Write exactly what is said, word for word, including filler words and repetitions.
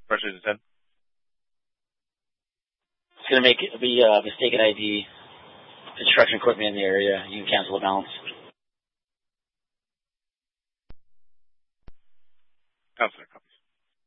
Question is ten. It's going to make it be uh, mistaken I D, construction equipment in the area. You can cancel the balance. Counselor.